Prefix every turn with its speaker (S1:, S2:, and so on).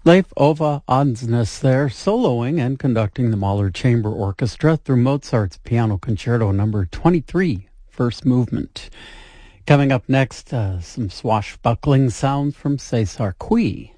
S1: Leif Ove Andsnes there, soloing and conducting the Mahler Chamber Orchestra through Mozart's Piano Concerto number 23, first movement. Coming up next, some swashbuckling sounds from César Cui.